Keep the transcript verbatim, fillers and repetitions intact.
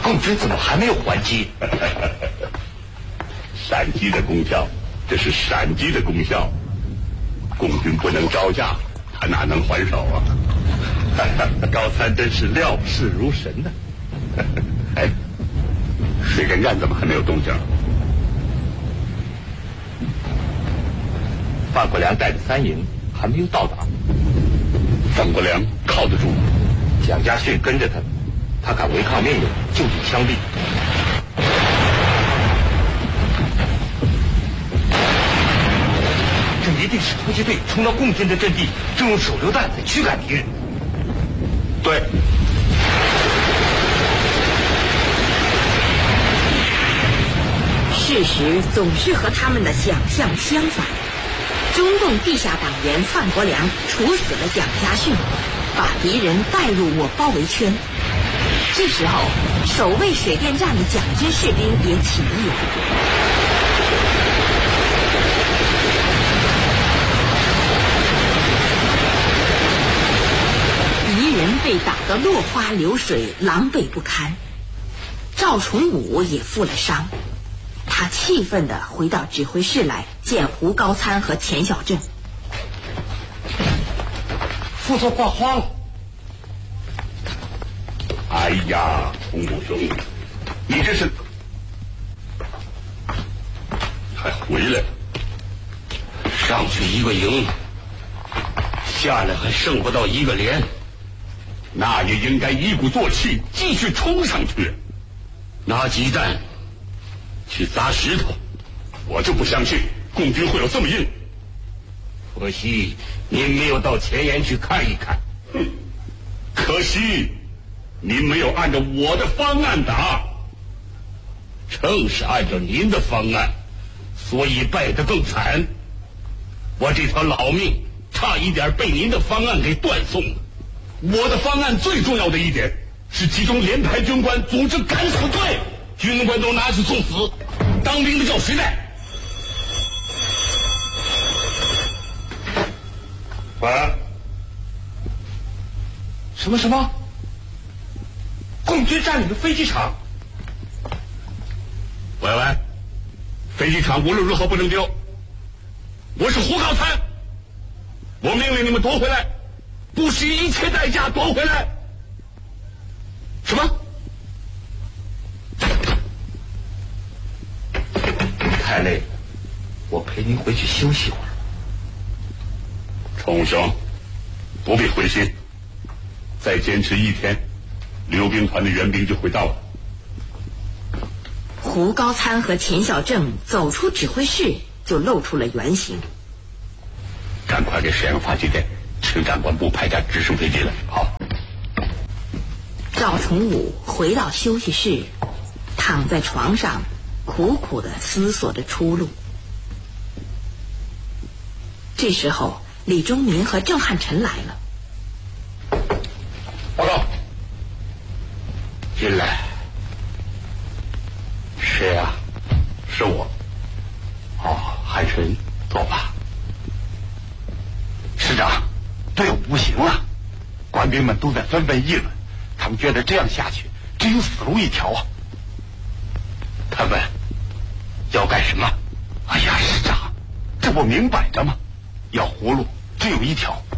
共军怎么还没有还击？ 闪击的功效，这是闪击的功效。共军不能招架，他哪能还手啊？ 高参真是料事如神呢。 哎，水根站怎么还没有动静？ 范国良带着三营还没有到达。 范国良靠得住吗？ 蒋家训跟着他，他敢违抗命令，就地枪毙。这一定是突击队冲到共军的阵地，正用手榴弹在驱赶敌人。 对。 事实总是和他们的想象相反。中共地下党员范国良处死了蒋家训，把敌人带入我包围圈。这时候，守卫水电站的蒋军士兵也起义了。敌人被打得落花流水，狼狈不堪。赵崇武也负了伤。他气愤地回到指挥室来见胡高参和钱小正。 副座挂花了。 哎呀，洪武兄，你这是还回来了？ 上去一个营，下来还剩不到一个连， 那也应该一鼓作气继续冲上去， 拿鸡蛋去砸石头。 我就不相信共军会有这么硬。 可惜您没有到前沿去看一看。 哼，可惜您没有按照我的方案打。 正是按照您的方案，所以败得更惨。我这条老命差一点被您的方案给断送了。 我的方案最重要的一点是集中连排军官组织敢死队， 军官都拿去送死，当兵的叫谁来？ 喂？ 什么什么？共军占领了飞机场。 喂喂，飞机场无论如何不能丢。我是胡高参，我命令你们夺回来，不惜一切代价夺回来。什么？ 太累了，我陪您回去休息会儿。 崇武兄，不必灰心，再坚持一天，溜兵团的援兵就会到了。 胡高参和钱小正走出指挥室，就露出了原形。 赶快给沈阳发急电，请长官部派架直升飞机来。好。 赵崇武回到休息室，躺在床上，苦苦地思索着出路。这时候，李忠民和郑汉臣来了。 报告。 进来。谁呀、啊？ 是我。 哦，汉臣，坐吧。 师长，队伍不行了，官兵们都在纷纷议论，他们觉得这样下去只有死路一条啊。 他们要干什么？ 哎呀，师长，这不明摆着吗？要活路只有一条，